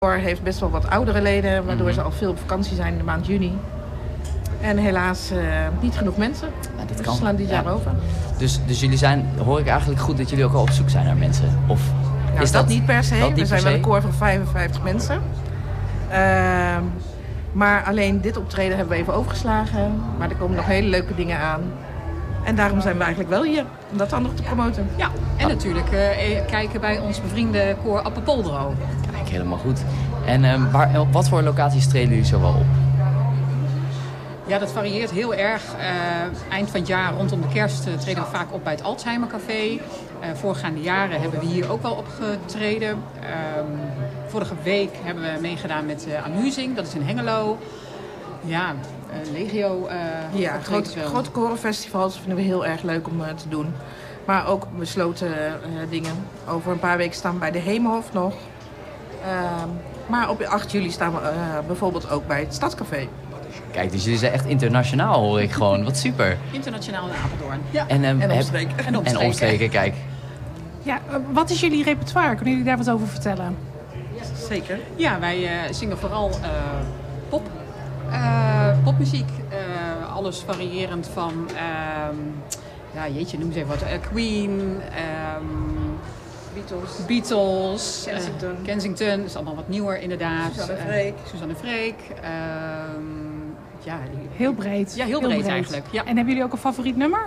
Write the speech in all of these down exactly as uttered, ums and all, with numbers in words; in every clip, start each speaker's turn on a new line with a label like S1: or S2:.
S1: koor heeft best wel wat oudere leden, waardoor
S2: Mm-hmm.
S1: ze al veel op vakantie zijn in de maand juni. En helaas uh, niet genoeg mensen.
S2: Ja, dat
S1: Dus
S2: kan.
S1: we slaan dit
S2: Ja.
S1: jaar over.
S2: Dus, dus jullie zijn, hoor ik eigenlijk goed dat jullie ook al op zoek zijn naar mensen? Of
S1: Nou,
S2: is
S1: dat,
S2: dat
S1: niet per se.
S2: dat niet
S1: We zijn
S2: per
S1: wel een
S2: se?
S1: koor van vijfenvijftig mensen. Uh, maar alleen dit optreden hebben we even overgeslagen. Maar er komen nog hele leuke dingen aan. En daarom zijn we eigenlijk wel hier, om dat dan nog te promoten.
S3: Ja, en natuurlijk uh, kijken bij ons bevriende koor Appenpoldro.
S2: Kijk, helemaal goed. En um, waar, op wat voor locaties treden jullie zo wel op?
S3: Ja, dat varieert heel erg. Uh, eind van het jaar, rondom de kerst, uh, treden we vaak op bij het Alzheimer Café. Uh, voorgaande jaren hebben we hier ook wel opgetreden. Um, vorige week hebben we meegedaan met uh, Amusing, dat is in Hengelo. Ja, uh, Legio. Uh,
S1: ja, grote, grote korenfestivals vinden we heel erg leuk om uh, te doen. Maar ook besloten uh, dingen. Over een paar weken staan we bij de Hemelhof nog. Uh, maar op acht juli staan we uh, bijvoorbeeld ook bij het Stadscafé.
S2: Kijk, dus jullie zijn echt internationaal, hoor ik gewoon. Wat super.
S3: Internationaal in Apeldoorn.
S1: Ja.
S2: En, um,
S1: en omstreken.
S2: Heb... En omstreken. En omstreken, kijk.
S4: Ja, wat is jullie repertoire? Kunnen jullie daar wat over vertellen?
S1: Zeker.
S3: Ja, wij uh, zingen vooral uh, pop. Uh, popmuziek. Uh, alles variërend van... Uh, ja, jeetje, noem eens even wat. Uh, Queen... Um,
S1: Beatles.
S3: Beatles.
S1: Kensington.
S3: Uh, Kensington. Dat is allemaal wat nieuwer inderdaad.
S1: Suzanne Freek.
S3: Uh, Suzanne Freek. Um, ja,
S4: heel breed.
S3: Ja, heel, heel breed, breed eigenlijk. Ja.
S4: En hebben jullie ook een favoriet nummer?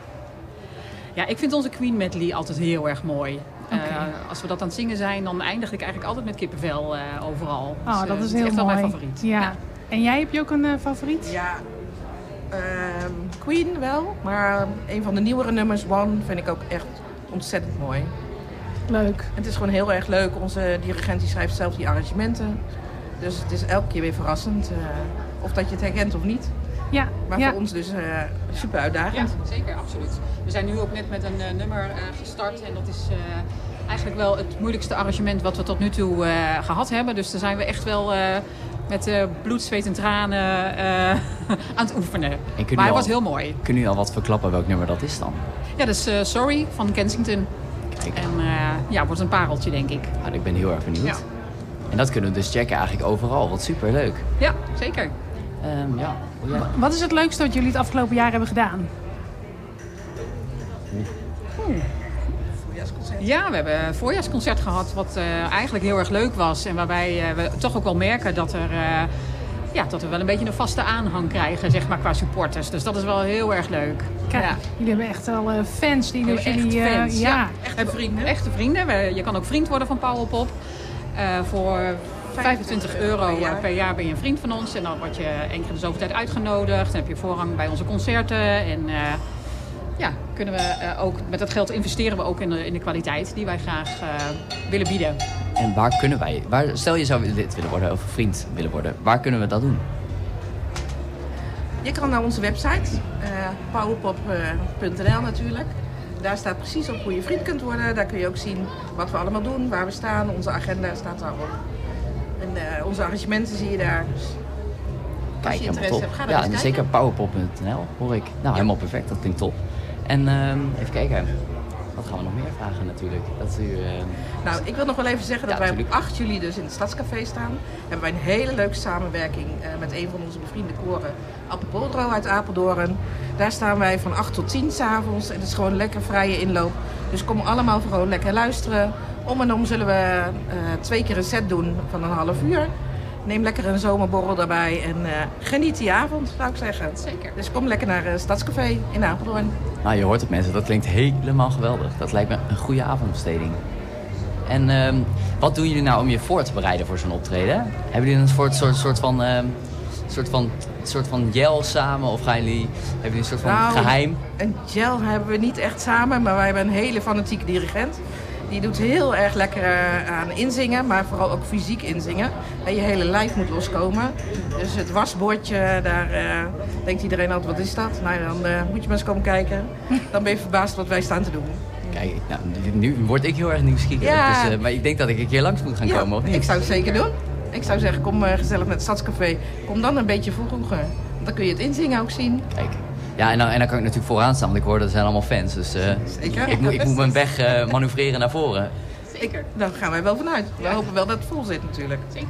S3: Ja, ik vind onze Queen medley altijd heel erg mooi.
S4: Okay.
S3: Uh, als we dat aan het zingen zijn, dan eindig ik eigenlijk altijd met kippenvel uh, overal.
S4: Oh,
S3: dus,
S4: dat
S3: uh,
S4: is
S3: dat
S4: heel
S3: echt
S4: mooi.
S3: wel mijn favoriet.
S4: Ja.
S3: Ja.
S4: En jij, heb je ook een uh, favoriet?
S1: Ja, uh, Queen wel. Maar een van de nieuwere nummers, One, vind ik ook echt ontzettend mooi.
S4: Leuk.
S1: En het is gewoon heel erg leuk. Onze dirigent die schrijft zelf die arrangementen. Dus het is elke keer weer verrassend. Uh, of dat je het herkent of niet.
S4: Ja.
S1: Maar
S4: ja.
S1: voor ons dus uh, super uitdagend.
S3: Ja, zeker, absoluut. We zijn nu ook net met een uh, nummer uh, gestart. En dat is uh, eigenlijk wel het moeilijkste arrangement wat we tot nu toe uh, gehad hebben. Dus daar zijn we echt wel uh, met uh, bloed, zweet en tranen uh, aan het oefenen. Maar hij wordt heel mooi.
S2: Kunnen jullie al wat verklappen welk nummer dat is dan?
S3: Ja, dat is uh, Sorry van Kensington.
S2: Kijk.
S3: En uh, ja, wordt een pareltje, denk ik.
S2: Nou, ik ben heel erg benieuwd.
S3: Ja.
S2: En dat kunnen we dus checken eigenlijk overal. Wat super leuk.
S3: Ja, zeker.
S2: Um, ja. Oh, ja.
S4: Wat is het leukste wat jullie het afgelopen jaar hebben gedaan?
S3: Oeh. Ja, we hebben een voorjaarsconcert gehad wat uh, eigenlijk heel erg leuk was. En waarbij uh, we toch ook wel merken dat, er, uh, ja, dat we wel een beetje een vaste aanhang krijgen, zeg maar, qua supporters. Dus dat is wel heel erg leuk.
S4: Kijk,
S3: ja.
S4: jullie hebben echt wel uh, fans die dus jullie...
S3: Uh, fans,
S4: ja,
S3: ja. Echte vrienden. Echte vrienden. We, je kan ook vriend worden van Powerpop. Uh, voor vijfentwintig euro per jaar. per jaar ben je een vriend van ons. En dan word je één keer in de zoveel tijd uitgenodigd. Dan heb je voorrang bij onze concerten. En uh, ja, kunnen we uh, ook met dat geld investeren we ook in de, in de kwaliteit die wij graag uh, willen bieden.
S2: En waar kunnen wij, waar, stel je zou lid willen worden of vriend willen worden, waar kunnen we dat doen?
S1: Je kan naar onze website, uh, powerpop punt n l natuurlijk. Daar staat precies op hoe je vriend kunt worden. Daar kun je ook zien wat we allemaal doen, waar we staan. Onze agenda staat daarop. En uh, onze arrangementen zie je daar. Dus
S2: Kijk,
S1: als je interesse hebt, ga daar
S2: ja,
S1: eens kijken.
S2: zeker powerpop punt n l hoor ik. Nou, ja. Helemaal perfect. Dat klinkt top. En uh, even kijken. Wat gaan we nog meer vragen natuurlijk? Dat u, uh...
S1: Nou, ik wil nog wel even zeggen dat
S2: ja,
S1: wij
S2: natuurlijk.
S1: op acht juli dus in het Stadscafé staan. Hebben wij een hele leuke samenwerking uh, met een van onze bevriende koren, Appenpoldro uit Apeldoorn. Daar staan wij van acht tot tien 's avonds. En het is gewoon lekker vrije inloop. Dus kom allemaal gewoon lekker luisteren. Om en om zullen we uh, twee keer een set doen van een half uur. Neem lekker een zomerborrel daarbij en uh, geniet die avond, zou ik zeggen.
S3: Zeker.
S1: Dus kom lekker naar het Stadscafé in Apeldoorn.
S2: Nou, je hoort het mensen, dat klinkt helemaal geweldig. Dat lijkt me een goede avondbesteding. En uh, wat doen jullie nou om je voor te bereiden voor zo'n optreden? Hebben jullie een soort, soort, soort van... Uh, soort van, soort van gel samen of gaan jullie, hebben jullie een soort van
S1: nou,
S2: geheim?
S1: Een gel hebben we niet echt samen, maar wij hebben een hele fanatieke dirigent. Die doet heel erg lekker aan inzingen, maar vooral ook fysiek inzingen. En je hele lijf moet loskomen. Dus het wasbordje, daar uh, denkt iedereen altijd, wat is dat? Nou, dan uh, moet je maar eens komen kijken. Dan ben je verbaasd wat wij staan te doen.
S2: Kijk, nou, nu word ik heel erg nieuwsgierig.
S1: Ja.
S2: Dus, uh, maar ik denk dat ik een keer langs moet gaan
S1: ja,
S2: komen, of niet?
S1: Ik zou het zeker doen. Ik zou zeggen, kom uh, gezellig naar het Stadscafé. Kom dan een beetje vroeger. Dan kun je het inzingen ook zien.
S2: Kijk. Ja, en dan, en dan kan ik natuurlijk vooraan staan, want ik hoor dat zijn allemaal fans. Dus uh,
S1: Zeker.
S2: Ik, moet, ik moet mijn weg uh, manoeuvreren naar voren.
S1: Zeker. Daar gaan wij wel vanuit. We ja. hopen wel dat het vol zit natuurlijk.
S3: Zeker.